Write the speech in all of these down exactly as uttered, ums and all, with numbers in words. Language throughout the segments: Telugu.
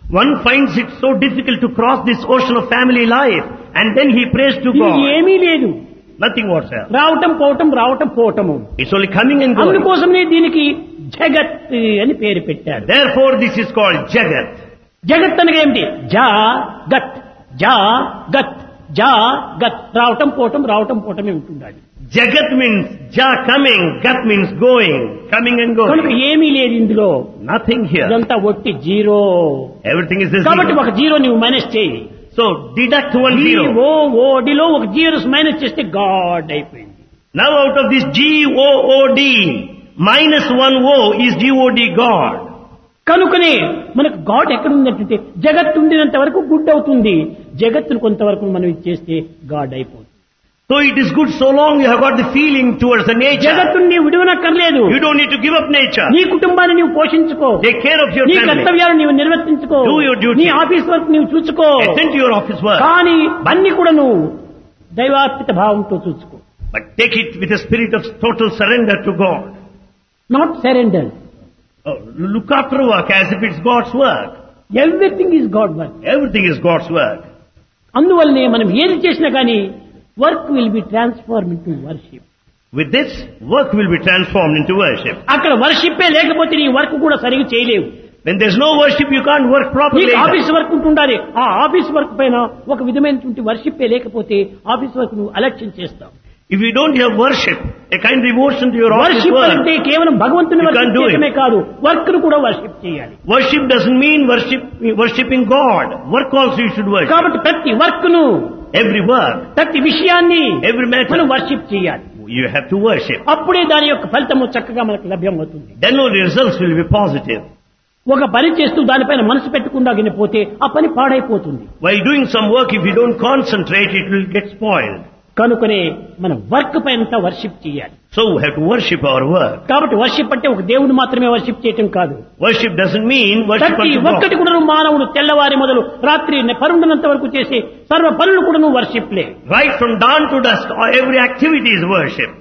One finds it so difficult to cross this ocean of family life, and then he prays to ఇది God. ఏమీ లేదు. Nothing whatsoever. రావటం పోవటం రావటం పోవటము. It's only coming and going. అందుకోసమే దీనికి జగత్ అని పేరు పెట్టారు. Therefore this is called Jagat. జగత్ అనగా ఏమిటి? జా గత్ జా గత్ జా గత్, రావటం పోవటం రావటం పోవటమే ఉంటుండాలి. Jagat means Ja coming, Gat means going, coming and కనుక going. ఏమీ లేదు ఇందులో. Nothing here. ఇదంతా ఒట్టి జీరో. Everything is the కాబట్టి zero. ఒక జీరో నువ్వు మైనస్ చేయి. So deduct one zero. ఓ ఓడిలో ఒక జీరోస్ మైనస్ చేస్తే గాడ్ అయిపోయింది. Now out of this G O O D, minus one O is G O D God. కనుకనే మనకు గాడ్ ఎక్కడ ఉందంటే జగత్తు ఉండినంత వరకు గుడ్ అవుతుంది. జగత్తును కొంతవరకు మనం ఇచ్చేస్తే గాడ్ అయిపోతుంది. So it is good so long you have got the feeling towards the nature. జగత్తుని నీవు విడవనక్కర్లేదు. You don't need to give up nature. నీ కుటుంబాన్ని నీవు పోషించుకో. Take care of your నీ family. కర్తవ్యాలను నీవు నిర్వర్తించుకో. Do your duty. నీ ఆఫీస్ వర్క్ నీవు చూసుకో. Attend to your office work. కానీ అన్ని కూడా నువ్వు దైవార్పిత భావంతో చూసుకో. But take it with a spirit of total surrender to God. Not surrender. Oh, look after work as if it's God's work. Everything is God work. Everything is God's work. అందువల్లనే మనం ఏది చేసినా కానీ work will be transform into worship. With this, work will be transformed into worship. అక్కడ వర్షిప్పే లేకపోతే నీ వర్క్ కూడా సరిగ్గా చేయలేవు. When there's no worship, you can't work properly. నీకు ఆఫీస్ వర్క్ ఉంటుండాలి. ఆ ఆఫీస్ వర్క్ పైన ఒక విధమైనటువంటి వర్షిప్పే లేకపోతే ఆఫీస్ వర్క్ నువ్వు అలక్ష్యం చేస్తావు. If you don't have worship, a kind of devotion to your office worship work, అంటే కేవలం భగవంతుని You worship can't do it. చేయడమే కాదు, వర్క్ ను కూడా వర్షిప్ చేయాలి. worship doesn't mean worship, worshipping God. Work also you should worship. కాబట్టి ప్రతి వర్క్ ను Every work, ప్రతి విషయాన్ని every matter, మనం వర్షిప్ చేయాలి. you have to worship. అప్పుడే దాని యొక్క ఫలితము చక్కగా మనకు లభ్యమవుతుంది. Then only results will be positive. ఒక పని చేస్తూ దానిపైన మనసు పెట్టకుండా పోతే ఆ పని పాడైపోతుంది. While doing some work, if you don't concentrate, it will get spoiled. కనుకనే మనం వర్క్ పైన వర్షిప్ చేయాలి. So we have to worship our work. కాబట్టి వర్షిప్ అంటే ఒక దేవుని మాత్రమే వర్షిప్ చేయటం కాదు. Worship doesn't mean worship ప్రతి unto ఒక్కటి God. కూడా మానవుడు తెల్లవారి మొదలు రాత్రి పరుండనంత వరకు చేసే సర్వ పనులు కూడా వర్షిప్లే. Right from dawn to dusk, every activity is worship.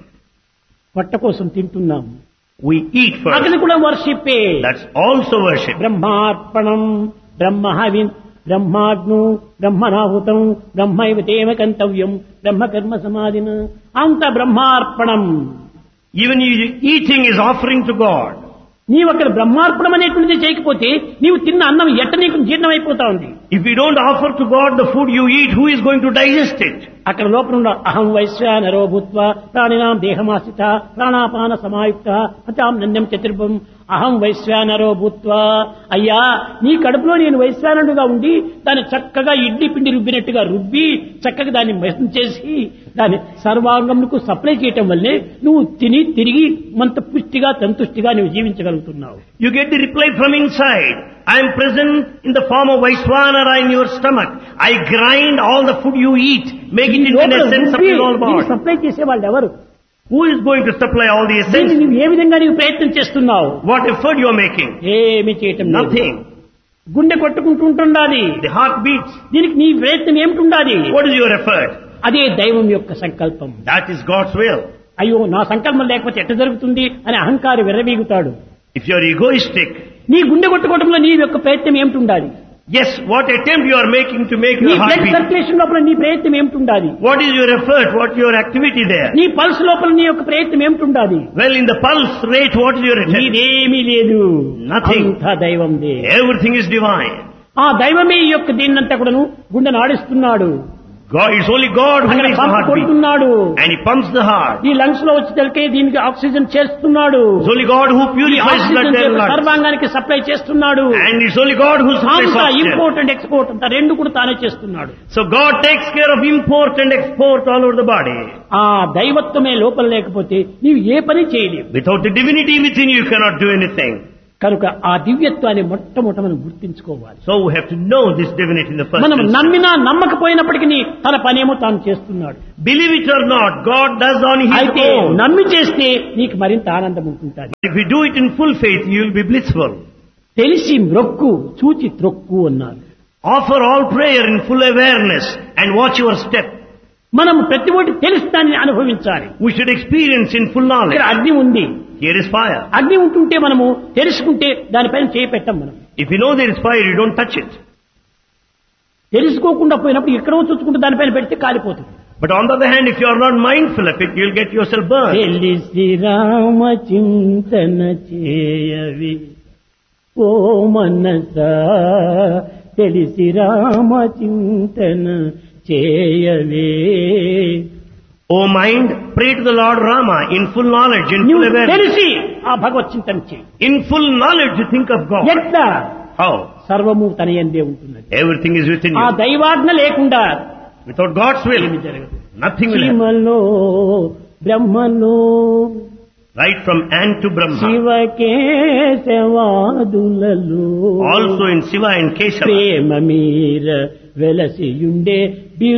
పొట్ట కోసం తింటున్నాం, We eat first. అది కూడా వర్షిప్పే. That's also worship. బ్రహ్మార్పణం బ్రహ్మహవిన్ బ్రహ్మాగ్ను బ్రహ్మనాహుతం బ్రహ్మైవ తేమ కంతవ్యం బ్రహ్మకర్మ సమాధిన అంత బ్రహ్మార్పణం. Even you, eating is offering to God. నీవు అక్కడ బ్రహ్మార్పణం అనేటువంటిది చేయకపోతే నీవు తిన్న అన్నం ఎట్ట నీకు జీర్ణమైపోతా ఉంది. If you don't offer to God the food you eat, who is going to digest it? అక్కడ లోపల ఉన్న అహం వైశ్వానరో భూత్వా ప్రాణినాం దేహమాశ్రిత ప్రాణాపాన సమాయుక్త అచాం నన్యం చతుర్భం అహం వైశ్వానరో భూత్వా. అయ్యా, నీ కడుపులో నేను వైశ్వానుడుగా ఉండి దాన్ని చక్కగా ఇడ్లీ పిండి రుబ్బినట్టుగా రుబ్బి చక్కగా దాన్ని మెసం చేసి దాన్ని సర్వాంగములకు సప్లై చేయటం వల్లే నువ్వు తిని తిరిగి మంత పుష్టిగా సంతుష్టిగా నువ్వు జీవించగలుగుతున్నావు. You get the reply from inside. I am present in the form of Vaishwanara in your stomach. I grind all the food you eat, make it into an essence of your whole body. Supply చేసే వాళ్ళు ఎవరు? Who is going to supply all the దీన్ని essence? నువ్వు ఏ విధంగా నీవు ప్రయత్నం చేస్తున్నావు? What effort you are making? ఏమి చేయటం లేదు. Nothing. గుండె కొట్టుకుంటుండాలి. The heart beats. దీనికి నీ ప్రయత్నం ఏమిటుండాలి? What is your effort? అదే దైవం యొక్క సంకల్పం. That is God's will. అయ్యో, నా సంకల్పం లేకపోతే ఎట్ట జరుగుతుంది అని అహంకారి విర్రవీగుతాడు. If you are egoistic, నీ గుండె కొట్టుకోవడంలో నీ యొక్క ప్రయత్నం ఏమిటుండాలి? yes, what attempt you are making to make నీ your heart blood beat? Circulation లోపల నీ ప్రయత్నం ఏమిటుండాలి? What is your effort? What is your activity there? నీ పల్స్ లోపల నీ యొక్క ప్రయత్నం ఏమిటుండాలి? Well, in the pulse rate, what is your attempt? నీదేమీ లేదు. Nothing. అంతా దైవందే. Everything is divine. ఆ దైవమే ఈ యొక్క దీన్నంతా కూడాను గుండెను ఆడిస్తున్నాడు. God, it's only God who అక్కడ makes the pump heart beat. కొడుతున్నాడు. And He pumps the heart. ఈ లంగ్స్ లో వచ్చి తెలికే దీనికి ఆక్సిజన్ చేస్తున్నాడు. It's only God who ఈ purifies blood oxygen and lungs. సర్వాంగానికి supply చేస్తున్నాడు. And it's only God who supplies oxygen. Import and export అంతా రెండు కూడా తానే చేస్తున్నాడు. So God takes care of import and export all over the body. ఆ దైవత్వమే లోపల లేకపోతే నీవు ఏ పని చేయలేవు. Without the divinity within you, you cannot do anything. కనుక ఆ దివ్యత్వాన్ని మొట్టమొదట మనం గుర్తించుకోవాలి. So we have to know this divinity in the first మనం instance. నమ్మినా నమ్మకపోయినప్పటికీ తన పనేమో తాను చేస్తున్నాడు. Believe it or not, God does on His అయితే own. నమ్మి చేస్తే నీకు మరింత ఆనందం ఉంటుంది. If you do it in full faith, you will be blissful. తెలిసి మ్రొక్కు చూచి త్రొక్కు అన్నారు. Offer all prayer in full awareness and watch your step. మనం ప్రతి ఒక్కటి తెలిసి దాన్ని అనుభవించాలి. We should experience in full knowledge. ఇక్కడ అగ్ని ఉంది, Here is fire. అగ్ని ఉంటుంటే మనము తెలుసుకుంటే దానిపైన చేయి పెట్టం మనం. If you know there is fire, you don't touch it. తెలుసుకోకుండా పోయినప్పుడు ఎక్కడో చూసుకుంటే దానిపైన పెడితే కాలిపోతుంది. But on the other hand, if you are not mindful of it, you'll get yourself burned. తెలిసి రామ చింతన చేయవి ఓ మనసా, తెలిసి రామ చింతన చేయవే. O mind, pray to the Lord Rama in full knowledge, in full నువ్వు awareness. తెలిసి ఆ భగవత్ చింతన చేయి. In full knowledge, you think of God. ఎట్లా? How? సర్వము తన యందే ఉంటున్నది. Everything is within ఆ you. దైవాజ్ఞ లేకుండా Without God's will, ఏమి జరగదు. nothing will happen. శివలో బ్రహ్మలో Right from Ant to Brahma. శివకేశవాదులలో Also in Shiva and Keshava. ప్రేమ మీర వెలసియుండే